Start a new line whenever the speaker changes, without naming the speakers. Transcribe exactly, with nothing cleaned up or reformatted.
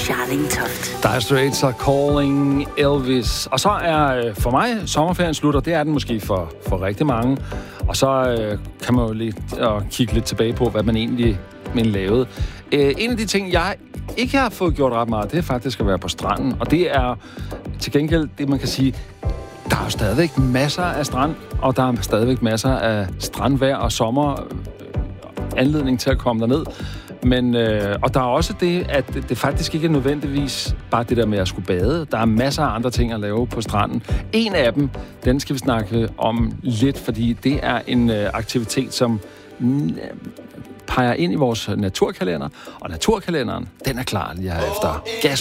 Charlingtoft.
Dire Straits er Calling Elvis. Og så er for mig sommerferien slutter. Det er den måske for, for rigtig mange. Og så øh, kan man jo lidt og kigge lidt tilbage på, hvad man egentlig men lavede. Øh, en af de ting, jeg ikke har fået gjort ret meget, det er faktisk at være på stranden. Og det er til gengæld det, man kan sige, der er jo stadigvæk masser af strand, og der er stadigvæk masser af strandvejr og sommer anledning til at komme derned. Men, øh, og der er også det, at det faktisk ikke er nødvendigvis bare det der med at skulle bade. Der er masser af andre ting at lave på stranden. En af dem, den skal vi snakke om lidt, fordi det er en øh, aktivitet, som øh, peger ind i vores naturkalender. Og naturkalenderen, den er klar lige her efter Gas